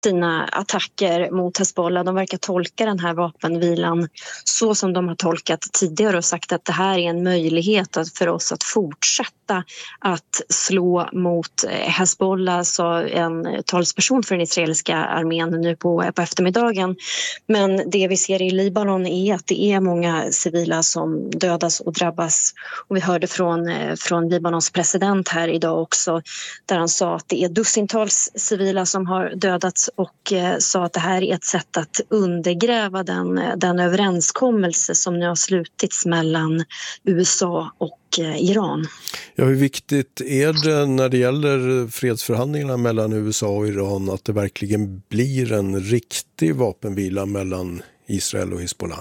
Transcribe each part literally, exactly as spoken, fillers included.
sina attacker mot Hezbollah. De verkar tolka den här vapenvilan så som de har tolkat tidigare och sagt att det här är en möjlighet för oss att fortsätta att slå mot Hezbollah, sa en talsperson för den israeliska armén nu på, på eftermiddagen. Men det vi ser i Libanon är att det är många civila som dödas och drabbas. Och vi hörde från, från Libanons president här idag också, där han sa att det är dussintals civila som har dödats och eh, sa att det här är ett sätt att undergräva den, den överenskommelse som nu har slutits mellan U S A och eh, Iran. Ja, hur viktigt är det när det gäller fredsförhandlingarna mellan U S A och Iran att det verkligen blir en riktig vapenvila mellan Israel och Hezbollah?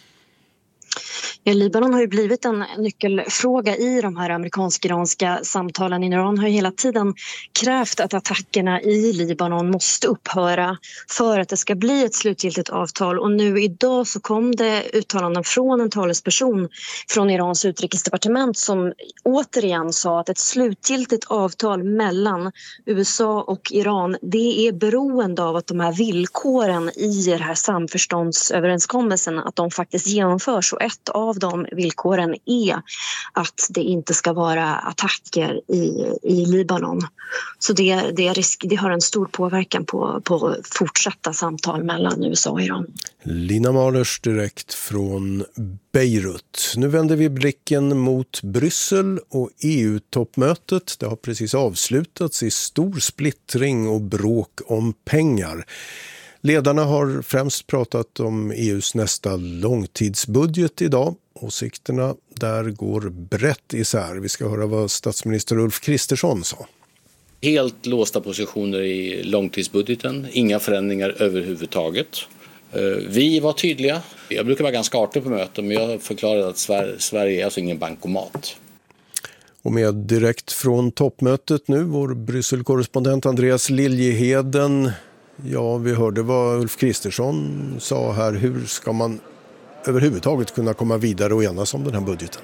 Ja, Libanon har ju blivit en nyckelfråga i de här amerikansk-iranska samtalen. Iran har ju hela tiden krävt att attackerna i Libanon måste upphöra för att det ska bli ett slutgiltigt avtal. Och nu idag så kom det uttalanden från en talesperson från Irans utrikesdepartement som återigen sa att ett slutgiltigt avtal mellan U S A och Iran, det är beroende av att de här villkoren i den här samförståndsöverenskommelsen, att de faktiskt genomförs. Och ett av de villkoren är att det inte ska vara attacker i, i Libanon. Så det, det, är risk, det har en stor påverkan på, på fortsatta samtal mellan U S A och Iran. Lina Mahlers direkt från Beirut. Nu vänder vi blicken mot Bryssel och E U-toppmötet. Det har precis avslutats i stor splittring och bråk om pengar. Ledarna har främst pratat om E U:s nästa långtidsbudget idag. Åsikterna där går brett isär. Vi ska höra vad statsminister Ulf Kristersson sa. Helt låsta positioner i långtidsbudgeten, inga förändringar överhuvudtaget. Vi var tydliga. Jag brukar vara ganska artig på möten, men jag förklarade att Sverige är alltså ingen bankomat. Och med direkt från toppmötet nu, vår Bryssel-korrespondent Andreas Liljeheden. Ja, vi hörde vad Ulf Kristersson sa här. Hur ska man överhuvudtaget kunna komma vidare och enas om den här budgeten?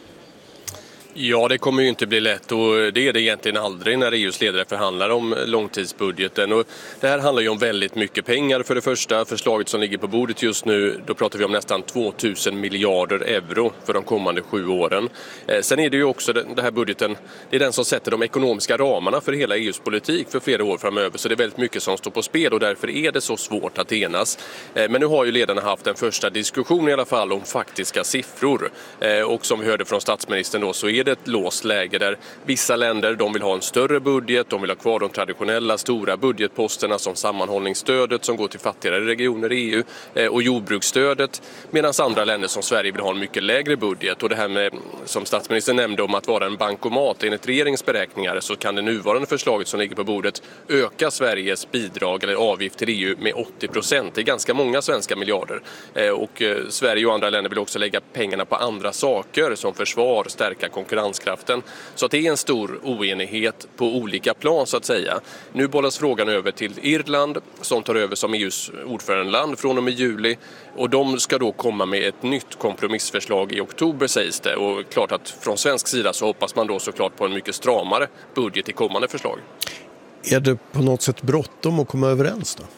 Ja, det kommer ju inte bli lätt och det är det egentligen aldrig när E U:s ledare förhandlar om långtidsbudgeten. Och det här handlar ju om väldigt mycket pengar. För det första, förslaget som ligger på bordet just nu, då pratar vi om nästan tvåtusen miljarder euro för de kommande sju åren. Eh, sen är det ju också den, den här budgeten, det är den som sätter de ekonomiska ramarna för hela E U:s politik för flera år framöver. Så det är väldigt mycket som står på spel och därför är det så svårt att enas. Eh, men nu har ju ledarna haft en första diskussion i alla fall om faktiska siffror. Eh, och som vi hörde från statsministern då, så är det ett låst läge där vissa länder de vill ha en större budget, de vill ha kvar de traditionella stora budgetposterna som sammanhållningsstödet som går till fattigare regioner i E U och jordbruksstödet, medan andra länder som Sverige vill ha en mycket lägre budget. Och det här med, som statsministern nämnde, om att vara en bankomat, enligt regeringens beräkningar så kan det nuvarande förslaget som ligger på bordet öka Sveriges bidrag eller avgift till E U med åttio procent. Det är ganska många svenska miljarder. Och Sverige och andra länder vill också lägga pengarna på andra saker som försvar, stärka konkurrenskraften. Så att det är en stor oenighet på olika plan så att säga. Nu bollas frågan över till Irland som tar över som E U:s ordförandeland från och med juli. Och de ska då komma med ett nytt kompromissförslag i oktober sägs det. Och klart att från svensk sida så hoppas man då såklart på en mycket stramare budget i kommande förslag. Är det på något sätt bråttom att komma överens då?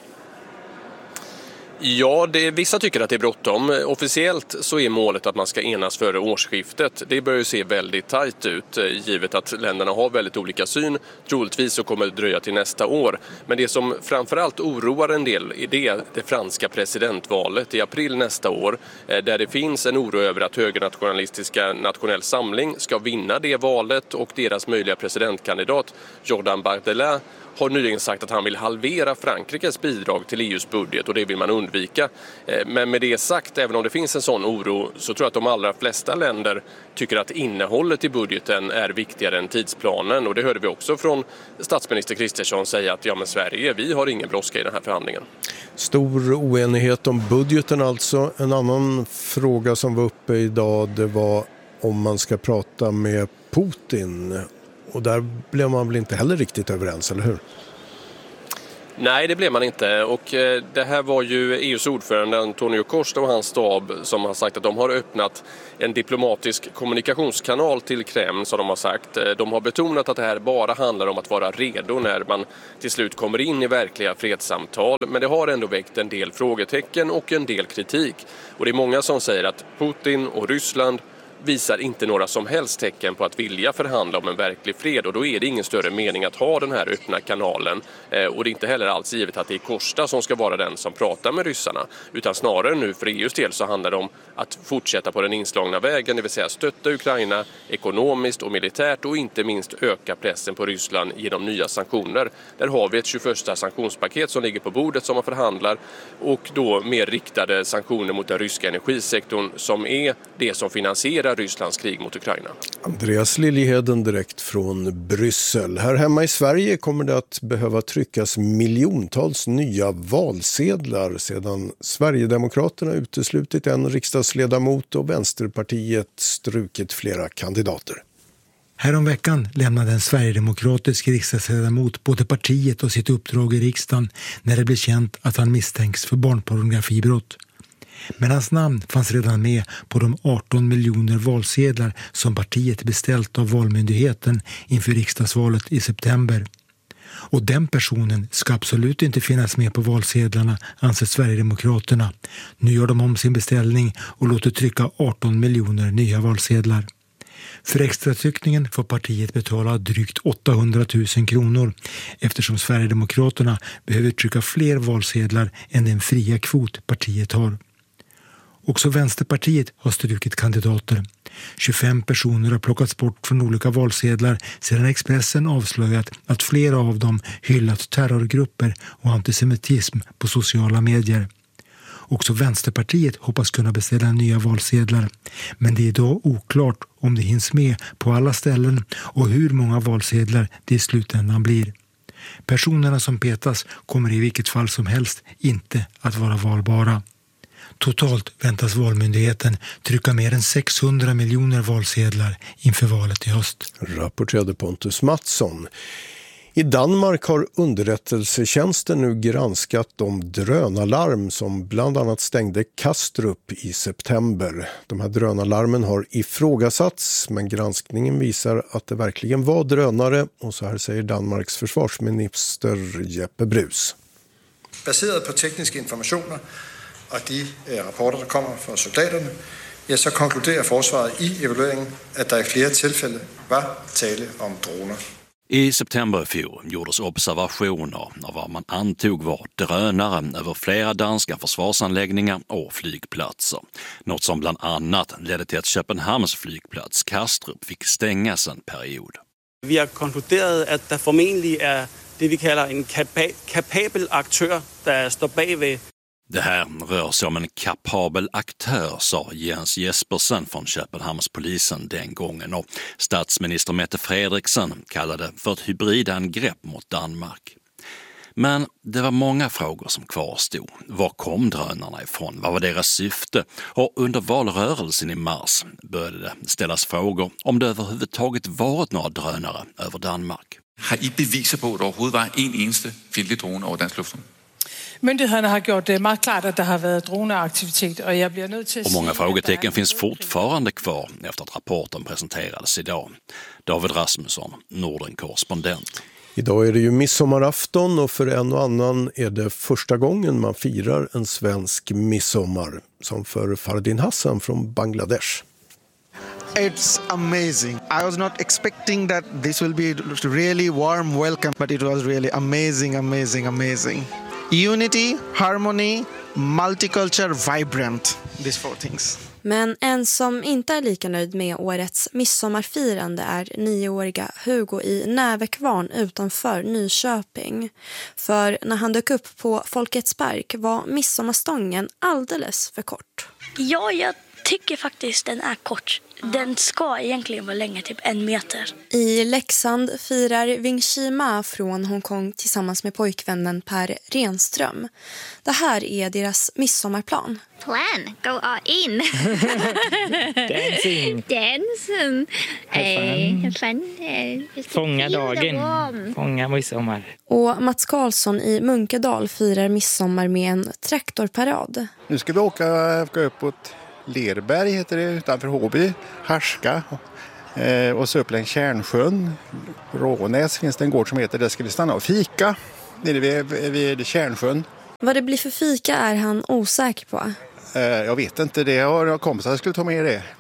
Ja, det, vissa tycker att det är bråttom. Officiellt så är målet att man ska enas före årsskiftet. Det börjar ju se väldigt tajt ut, givet att länderna har väldigt olika syn. Troligtvis så kommer det dröja till nästa år. Men det som framförallt oroar en del är det, det franska presidentvalet i april nästa år. Där det finns en oro över att högernationalistiska Nationell Samling ska vinna det valet och deras möjliga presidentkandidat Jordan Bardella har nyligen sagt att han vill halvera Frankrikes bidrag till E U:s budget och det vill man undvika. Men med det sagt, även om det finns en sån oro så tror jag att de allra flesta länder tycker att innehållet i budgeten är viktigare än tidsplanen. Och det hörde vi också från statsminister Kristersson säga att ja men Sverige, vi har ingen brådska i den här förhandlingen. Stor oenighet om budgeten alltså. En annan fråga som var uppe idag, det var om man ska prata med Putin. Och där blev man väl inte heller riktigt överens, eller hur? Nej, det blev man inte. Och eh, det här var ju E U:s ordförande Antonio Costa och hans stab som har sagt att de har öppnat en diplomatisk kommunikationskanal till Kreml, som de har sagt. De har betonat att det här bara handlar om att vara redo när man till slut kommer in i verkliga fredssamtal. Men det har ändå väckt en del frågetecken och en del kritik. Och det är många som säger att Putin och Ryssland visar inte några som helst tecken på att vilja förhandla om en verklig fred, och då är det ingen större mening att ha den här öppna kanalen. Eh, och det är inte heller alls givet att det är Costa som ska vara den som pratar med ryssarna, utan snarare nu för E U:s del så handlar det om att fortsätta på den inslagna vägen, det vill säga stötta Ukraina ekonomiskt och militärt och inte minst öka pressen på Ryssland genom nya sanktioner. Där har vi ett tjugoförsta sanktionspaket som ligger på bordet som man förhandlar, och då mer riktade sanktioner mot den ryska energisektorn som är det som finansierar Rysslands krig mot Ukraina. Andreas Liljeheden direkt från Bryssel. Här hemma i Sverige kommer det att behöva tryckas miljontals nya valsedlar sedan Sverigedemokraterna uteslutit en riksdagsledamot och Vänsterpartiet strukit flera kandidater. Härom veckan lämnade en sverigedemokratisk riksdagsledamot både partiet och sitt uppdrag i riksdagen när det blev känt att han misstänks för barnpornografibrott. Men hans namn fanns redan med på de arton miljoner valsedlar som partiet beställt av Valmyndigheten inför riksdagsvalet i september. Och den personen ska absolut inte finnas med på valsedlarna, anser Sverigedemokraterna. Nu gör de om sin beställning och låter trycka arton miljoner nya valsedlar. För extratryckningen får partiet betala drygt åttahundratusen kronor eftersom Sverigedemokraterna behöver trycka fler valsedlar än den fria kvot partiet har. Också Vänsterpartiet har strukit kandidater. tjugofem personer har plockats bort från olika valsedlar sedan Expressen avslöjat att flera av dem hyllat terrorgrupper och antisemitism på sociala medier. Också Vänsterpartiet hoppas kunna beställa nya valsedlar, men det är idag oklart om det hinns med på alla ställen och hur många valsedlar det i slutändan blir. Personerna som petas kommer i vilket fall som helst inte att vara valbara. Totalt väntas Valmyndigheten trycka mer än sexhundra miljoner valsedlar inför valet i höst. Rapporterade Pontus Mattsson. I Danmark har underrättelsetjänsten nu granskat de drönarlarm som bland annat stängde Kastrup i september. De här drönarlarmen har ifrågasatts, men granskningen visar att det verkligen var drönare, och så här säger Danmarks försvarsminister Jeppe Bruus. Baserat på tekniska informationer och de rapporter som kommer från soldaterna, ja, så konkluderar försvaret i evalueringen att det i flera tillfällen var tale om droner. I september i fjol gjordes observationer av vad man antog var drönare över flera danska försvarsanläggningar och flygplatser. Något som bland annat ledde till att Köpenhamns flygplats Kastrup fick stängas en period. Vi har konkluderat att det förmodligen är det vi kallar en kapa- kapabel aktör där står bredvid. Det här rör sig om en kapabel aktör, sa Jens Jespersen från Köpenhamnspolisen den gången, och statsminister Mette Frederiksen kallade det för ett hybridangrepp mot Danmark. Men det var många frågor som kvarstod. Var kom drönarna ifrån? Vad var deras syfte? Och under valrörelsen i mars började det ställas frågor om det överhuvudtaget varit några drönare över Danmark. Har I beviser på att det överhuvudtaget var en eneste fjendtlig drone över dansk luftrum? Myndigheterna har gjort det mycket klart att det har varit droneaktivitet, och jag blir nöjd till att och många frågetecken finns fortfarande kvar efter att rapporten presenterades idag. David Rasmusson, Norden-korrespondent. Idag är det ju midsommarafton, och för en och annan är det första gången man firar en svensk midsommar, som för Fardin Hassan från Bangladesh. It's amazing. I was not expecting that this will be a really warm welcome, but it was really amazing, amazing, amazing. Unity, harmony, multicultural, vibrant. These four things. Men en som inte är lika nöjd med årets midsommarfirande är nioåriga Hugo i Nävekvarn utanför Nyköping. För när han dök upp på Folkets park var midsommarstången alldeles för kort. Ja, jag tycker faktiskt den är kort. Den ska egentligen vara längre, typ en meter. I Leksand firar Wing Chi Ma från Hongkong tillsammans med pojkvännen Per Renström. Det här är deras midsommarplan. Plan, go all in. Dancing. Dancing. Have fun. fun. Fånga dagen. Fånga midsommar. Och Mats Karlsson i Munkedal firar midsommar med en traktorparad. Nu ska vi åka, åka uppåt Lerberg heter det, utanför Håby, Harska eh, och så upp längs Kärnsjön. Rånäs finns det en gård som heter, där ska vi stanna och fika nere vid, vid Kärnsjön. Vad det blir för fika är han osäker på. Eh, jag vet inte, det har jag kompisar skulle ta med det.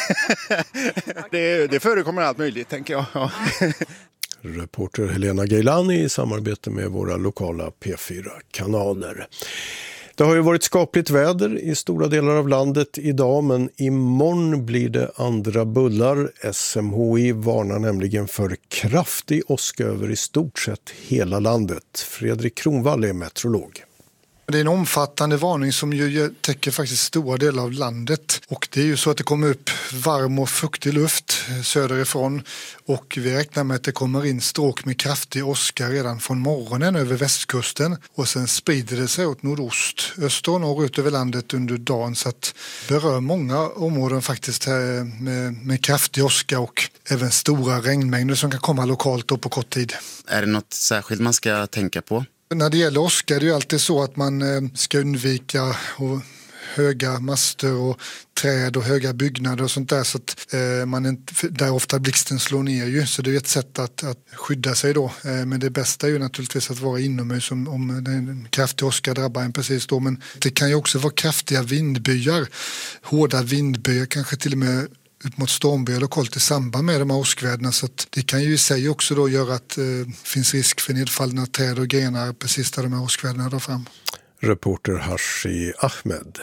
det. Det förekommer allt möjligt, tänker jag. Reporter Helena Gailani i samarbete med våra lokala P fyra-kanaler. Det har ju varit skapligt väder i stora delar av landet idag, men imorgon blir det andra bullar. S M H I varnar nämligen för kraftig åska över i stort sett hela landet. Fredrik Kronvall är meteorolog. Det är en omfattande varning som ju täcker faktiskt stora delar av landet. Och det är ju så att det kommer upp varm och fuktig luft söderifrån. Och vi räknar med att det kommer in stråk med kraftig åska redan från morgonen över västkusten. Och sen sprider det sig åt nordost, öster och norr ut över landet under dagen. Så att det berör många områden faktiskt här med, med kraftig åska och även stora regnmängder som kan komma lokalt då på kort tid. Är det något särskilt man ska tänka på? När det gäller åska är det ju alltid så att man ska undvika och höga master och träd och höga byggnader och sånt där, så att eh, man inte, där ofta blixten slår ner ju, så det är ett sätt att, att skydda sig då. Eh, men det bästa är ju naturligtvis att vara inomhus om, om en kraftig åska drabbar en precis då, men det kan ju också vara kraftiga vindbyar, hårda vindbyar, kanske till och med upp mot stormbyar lokalt i samband med de här åskväderna, så att det kan ju i sig också då göra att det eh, finns risk för nedfallna träd och grenar precis där de här åskväderna drar fram. Reporter Hashi Ahmed.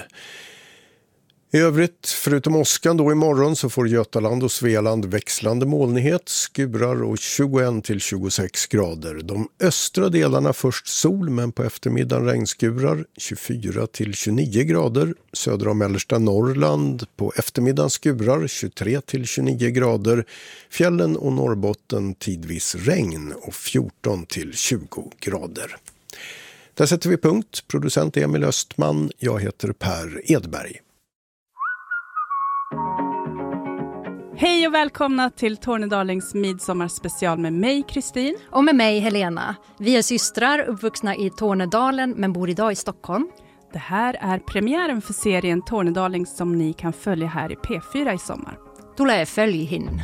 I övrigt, förutom åskan då imorgon, så får Götaland och Svealand växlande molnighet, skurar och tjugoett till tjugosex grader. De östra delarna först sol, men på eftermiddagen regnskurar, tjugofyra till tjugonio grader. Södra och mellersta Norrland på eftermiddagen skurar, tjugotre till tjugonio grader. Fjällen och Norrbotten tidvis regn och fjorton till tjugo grader. Där sätter vi punkt. Producent Emil Östman, jag heter Per Edberg. Hej och välkomna till Tornedalings midsommarspecial med mig, Kristin. Och med mig, Helena. Vi är systrar, uppvuxna i Tornedalen men bor idag i Stockholm. Det här är premiären för serien Tornedaling som ni kan följa här i P fyra i sommar. Tulee följ hin.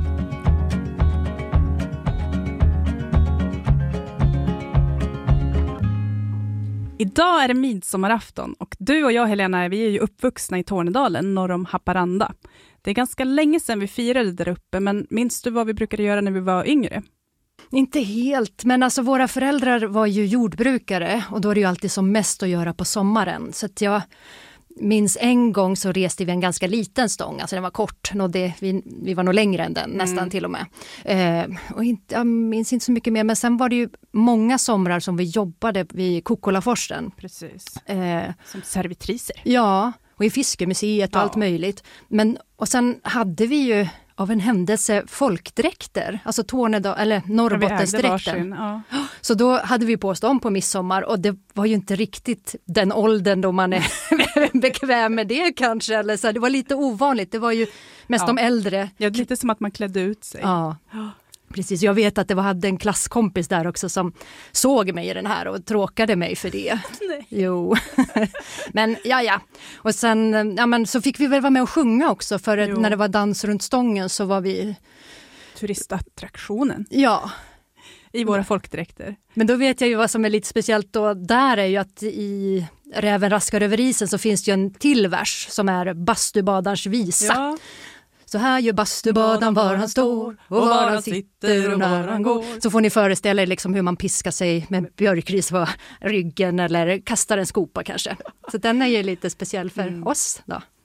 Idag är det midsommarafton och du och jag, Helena, vi är ju uppvuxna i Tornedalen norr om Haparanda. Det är ganska länge sedan vi firade där uppe, men minns du vad vi brukade göra när vi var yngre? Inte helt, men alltså våra föräldrar var ju jordbrukare och då är det ju alltid som mest att göra på sommaren. Så att jag minns en gång så reste vi en ganska liten stång, alltså den var kort, nådde, vi, vi var nog längre än den, mm. nästan till och med. Eh, och inte, jag minns inte så mycket mer, men sen var det ju många somrar som vi jobbade vid Kokkolaforsen. Precis, eh, som servitriser. Ja, och i fiskemuseet och ja. allt möjligt. Men, och sen hade vi ju av en händelse folkdräkter, alltså Tornedal, eller Norrbottensdräkten. Ja. Så då hade vi på oss dem på midsommar och det var ju inte riktigt den åldern då man är bekväm med det kanske. Eller så. Det var lite ovanligt, det var ju mest ja. de äldre. Ja, lite som att man klädde ut sig. Ja. Precis, jag vet att det var, hade en klasskompis där också som såg mig i den här och tråkade mig för det. Nej. Jo, men ja ja. Och sen ja, men, så fick vi väl vara med och sjunga också för jo. när det var dans runt stången så var vi... Turistattraktionen. Ja. I våra folkdräkter. Men då vet jag ju vad som är lite speciellt då där är ju att i Räven raskar över isen så finns det ju en till vers som är Bastubadarns visa. Ja. Så här gör bastubadan var han står och var han sitter och när han går. Så får ni föreställa er liksom hur man piskar sig med björkris på ryggen eller kastar en skopa kanske. Så den är ju lite speciell för mm. oss då.